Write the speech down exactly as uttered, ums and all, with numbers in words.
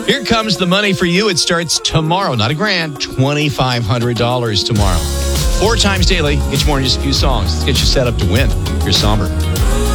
Here comes the money for you. It starts tomorrow. Not a grand, twenty-five hundred dollars tomorrow. Four times daily. Get you more in just a few songs. Let's get you set up to win. Here's Somber.